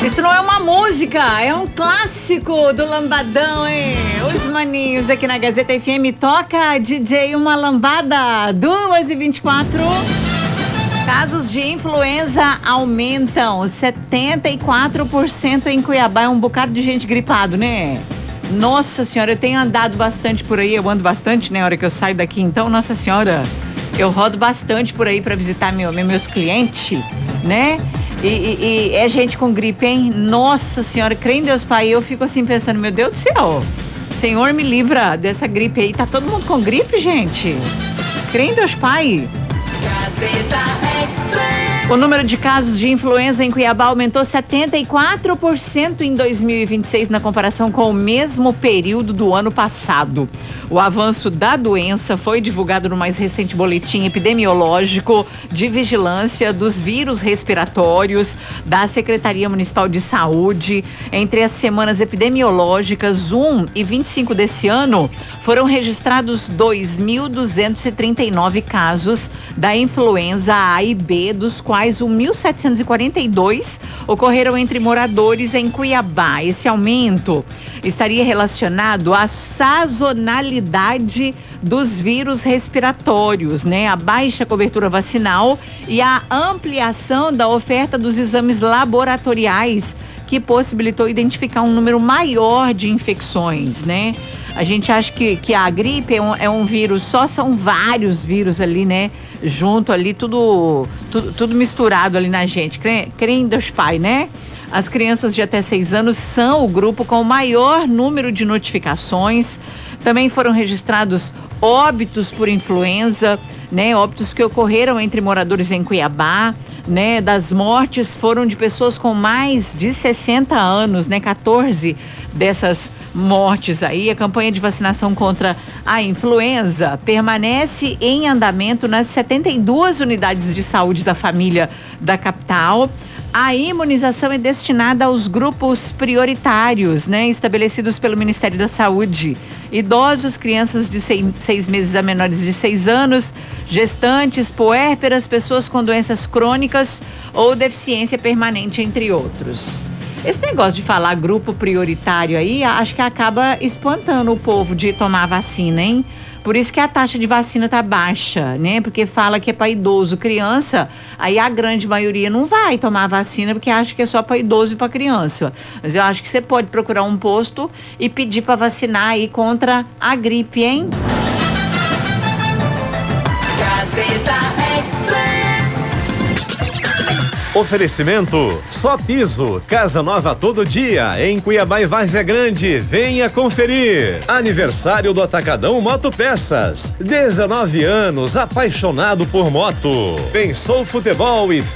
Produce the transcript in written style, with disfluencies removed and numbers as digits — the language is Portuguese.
Isso não é uma música, é um clássico do Lambadão, hein? Os maninhos aqui na Gazeta FM. Toca, DJ, uma lambada. 2h24. Casos de influenza aumentam. 74% em Cuiabá. É um bocado de gente gripado, né? Nossa senhora, eu tenho andado bastante por aí. Eu ando bastante, né? Na hora que eu saio daqui, então, nossa senhora, eu rodo bastante por aí pra visitar meus clientes, né? E é gente com gripe, hein? Nossa senhora, crê em Deus, Pai. Eu fico assim pensando, meu Deus do céu, Senhor me livra dessa gripe aí. Tá todo mundo com gripe, gente? Crê em Deus, Pai. O número de casos de influenza em Cuiabá aumentou 74% em 2026 na comparação com o mesmo período do ano passado. O avanço da doença foi divulgado no mais recente boletim epidemiológico de vigilância dos vírus respiratórios da Secretaria Municipal de Saúde. Entre as semanas epidemiológicas 1 e 25 desse ano, foram registrados 2.239 casos da influenza A e B, dos quais 1.742 ocorreram entre moradores em Cuiabá. Esse aumento estaria relacionado à sazonalidade dos vírus respiratórios, né? A baixa cobertura vacinal e a ampliação da oferta dos exames laboratoriais, que possibilitou identificar um número maior de infecções, né? A gente acha que a gripe é um vírus só, são vários vírus ali, né? Junto ali, tudo misturado ali na gente. Crê em Deus Pai, né? As crianças de até 6 anos são o grupo com o maior número de notificações. Também foram registrados óbitos por influenza, né? Óbitos que ocorreram entre moradores em Cuiabá, né? Das mortes foram de pessoas com mais de 60 anos, né? 14 dessas mortes aí. A campanha de vacinação contra a influenza permanece em andamento nas 72 unidades de saúde da família da capital. A imunização é destinada aos grupos prioritários, né, estabelecidos pelo Ministério da Saúde: idosos, crianças de 6 meses a menores de 6 anos, gestantes, puérperas, pessoas com doenças crônicas ou deficiência permanente, entre outros. Esse negócio de falar grupo prioritário aí, acho que acaba espantando o povo de tomar vacina, hein? Por isso que a taxa de vacina tá baixa, né? Porque fala que é para idoso, criança, aí a grande maioria não vai tomar vacina porque acha que é só para idoso e para criança. Mas eu acho que você pode procurar um posto e pedir para vacinar aí contra a gripe, hein? Oferecimento Só Piso, casa nova todo dia, em Cuiabá e Várzea Grande. Venha conferir. Aniversário do Atacadão Moto Peças. 19 anos, apaixonado por moto. Pensou Futebol e